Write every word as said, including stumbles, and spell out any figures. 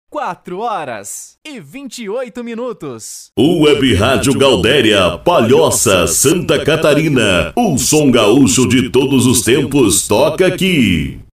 quatro horas e vinte e oito minutos. Web Rádio Galdéria, Palhoça, Santa Catarina. O som gaúcho de todos os tempos toca aqui.